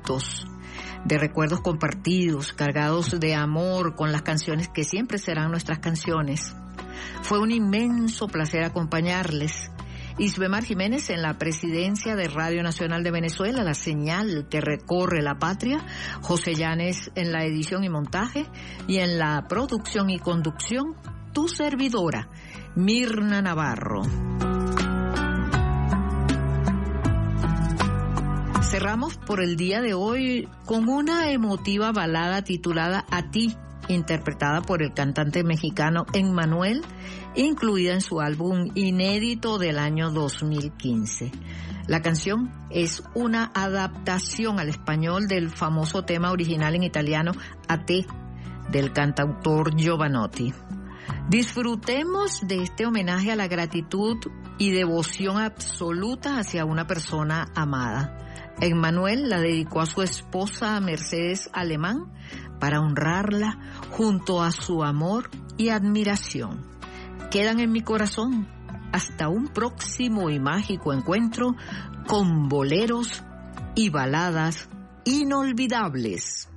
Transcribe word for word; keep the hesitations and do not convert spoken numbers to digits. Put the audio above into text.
minutos de recuerdos compartidos, cargados de amor, con las canciones que siempre serán nuestras canciones. Fue un inmenso placer acompañarles. Isbemar Jiménez en la presidencia de Radio Nacional de Venezuela, la señal que recorre la patria. José Llanes en la edición y montaje, y en la producción y conducción, tu servidora, Mirna Navarro. Cerramos por el día de hoy con una emotiva balada titulada A Ti, interpretada por el cantante mexicano Emmanuel, incluida en su álbum inédito del año dos mil quince. La canción es una adaptación al español del famoso tema original en italiano A Te, del cantautor Giovanotti. Disfrutemos de este homenaje a la gratitud y devoción absoluta hacia una persona amada. Emmanuel la dedicó a su esposa Mercedes Alemán para honrarla junto a su amor y admiración. Quedan en mi corazón. Hasta un próximo y mágico encuentro con boleros y baladas inolvidables.